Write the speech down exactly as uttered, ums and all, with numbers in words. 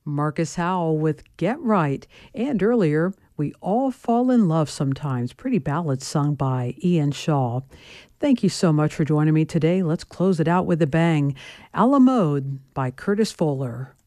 Marcus Howell with Get Right, and earlier, We All Fall in Love Sometimes, pretty ballad sung by Ian Shaw. Thank you so much for joining me today. Let's close it out with a bang. A la Mode by Curtis Fuller.